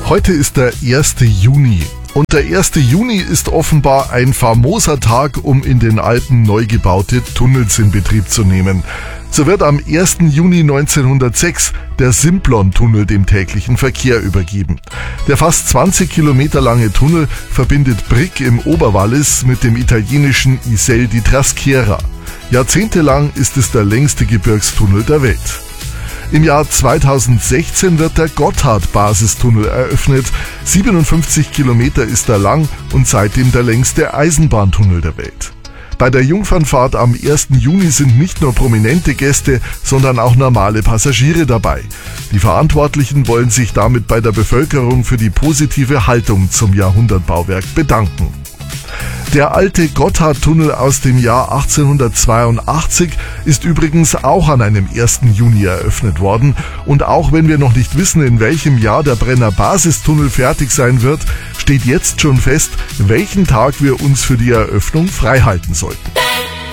Heute ist der 1. Juni. Und der 1. Juni ist offenbar ein famoser Tag, um in den Alpen neu gebaute Tunnels in Betrieb zu nehmen. So wird am 1. Juni 1906 der Simplon-Tunnel dem täglichen Verkehr übergeben. Der fast 20 Kilometer lange Tunnel verbindet Brig im Oberwallis mit dem italienischen Iselle di Traschiera. Jahrzehntelang ist es der längste Gebirgstunnel der Welt. Im Jahr 2016 wird der Gotthard-Basistunnel eröffnet. 57 Kilometer ist er lang und seitdem der längste Eisenbahntunnel der Welt. Bei der Jungfernfahrt am 1. Juni sind nicht nur prominente Gäste, sondern auch normale Passagiere dabei. Die Verantwortlichen wollen sich damit bei der Bevölkerung für die positive Haltung zum Jahrhundertbauwerk bedanken. Der alte Gotthardtunnel aus dem Jahr 1882 ist übrigens auch an einem 1. Juni eröffnet worden. Und auch wenn wir noch nicht wissen, in welchem Jahr der Brenner Basistunnel fertig sein wird, steht jetzt schon fest, welchen Tag wir uns für die Eröffnung freihalten sollten.